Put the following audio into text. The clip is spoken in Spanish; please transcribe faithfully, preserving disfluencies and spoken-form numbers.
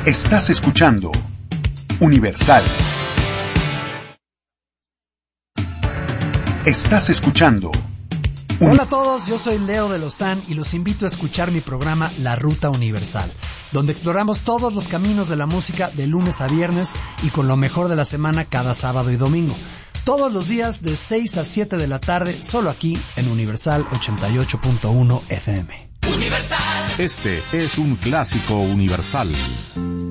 Estás escuchando Universal. Estás escuchando. Hola a todos, yo soy Leo de Lozán y los invito a escuchar mi programa La Ruta Universal, donde exploramos todos los caminos de la música de lunes a viernes y con lo mejor de la semana cada sábado y domingo. Todos los días de seis a siete de la tarde, solo aquí en Universal ochenta y ocho punto uno F M. Universal. Este es un clásico universal.